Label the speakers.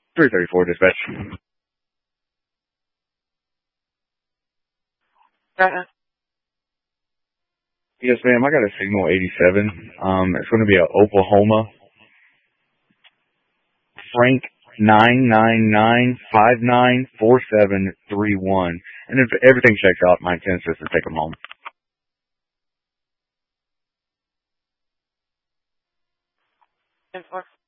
Speaker 1: 334 dispatch. Yes, ma'am. I got a signal 87. It's going to be a Oklahoma Frank 999594731. And if everything checks out, my intent is to take them home.
Speaker 2: And for